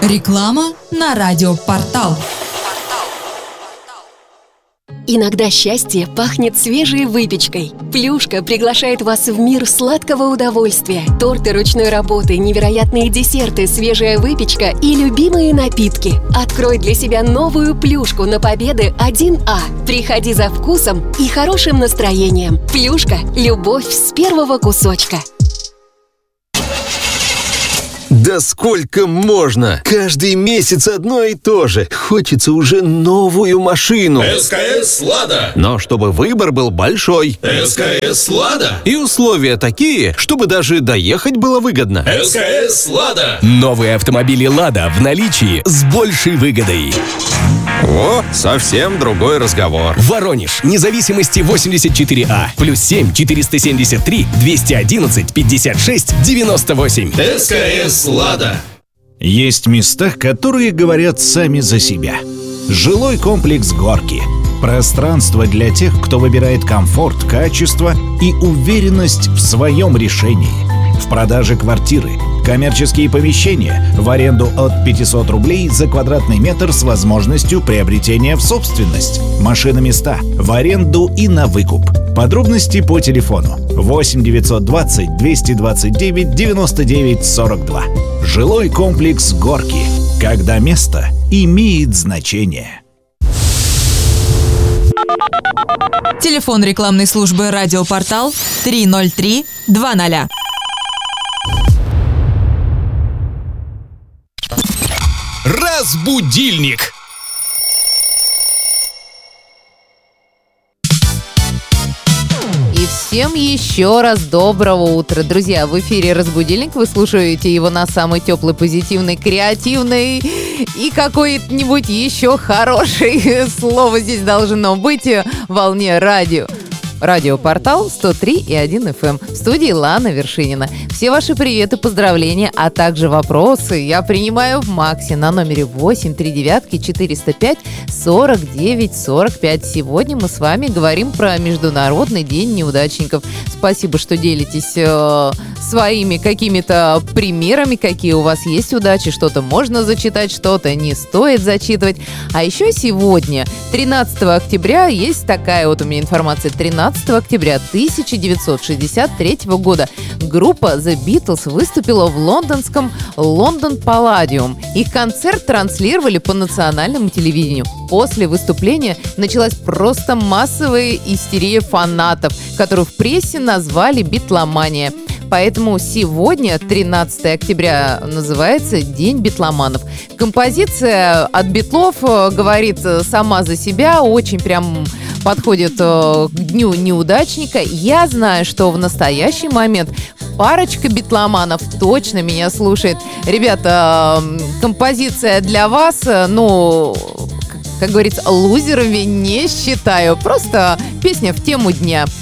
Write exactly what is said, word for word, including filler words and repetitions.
Реклама на радиопортал. Иногда счастье пахнет свежей выпечкой. Плюшка приглашает вас в мир сладкого удовольствия. Торты ручной работы, невероятные десерты, свежая выпечка и любимые напитки. Открой для себя новую Плюшку на Победы один А. Приходи за вкусом и хорошим настроением. Плюшка – любовь с первого кусочка. Да сколько можно? Каждый месяц одно и то же. Хочется уже новую машину. СКС «Лада». Но чтобы выбор был большой. СКС «Лада». И условия такие, чтобы даже доехать было выгодно. СКС «Лада». Новые автомобили «Лада» в наличии с большей выгодой. О, совсем другой разговор. Воронеж, независимости восемьдесят четыре А, плюс семь четыреста семьдесят три двести одиннадцать пятьдесят шесть девяносто восемь. СКС «Лада». Есть места, которые говорят сами за себя. Жилой комплекс «Горки». Пространство для тех, кто выбирает комфорт, качество и уверенность в своем решении. В продаже квартиры, коммерческие помещения в аренду от пятисот рублей за квадратный метр с возможностью приобретения в собственность. Машиноместа в аренду и на выкуп. Подробности по телефону восемь девятьсот двадцать двести двадцать девять девяносто девять сорок два. Жилой комплекс «Горки». Когда место имеет значение. Телефон рекламной службы «Радиопортал» три ноль три два ноль. Разбудильник. И всем еще раз доброго утра. Друзья, в эфире «Разбудильник». Вы слушаете его на самой теплой, позитивной, креативной и какой-нибудь еще хорошее слово здесь должно быть волне радио. Радиопортал сто три и один эф эм. В студии Лана Вершинина. Все ваши приветы, поздравления, а также вопросы я принимаю в Максе на номере восемь три девять четыреста пять сорок девять сорок пять. Сегодня мы с вами говорим про Международный день неудачников. Спасибо, что делитесь э, своими какими-то примерами, какие у вас есть удачи, что-то можно зачитать, что-то не стоит зачитывать. А еще сегодня, тринадцатого октября, есть такая вот у меня информация. тринадцатого октября тысяча девятьсот шестьдесят третьего года группа The Beatles выступила в лондонском London Palladium. Их концерт транслировали по национальному телевидению. После выступления началась просто массовая истерия фанатов, которую в прессе назвали «битломания». Поэтому сегодня, тринадцатого октября, называется День битломанов. Композиция от Битлов говорит сама за себя, очень прям подходит к Дню неудачника. Я знаю, что в настоящий момент парочка битломанов точно меня слушает. Ребята, композиция для вас, ну, как говорится, лузерами не считаю. Просто песня в тему дня.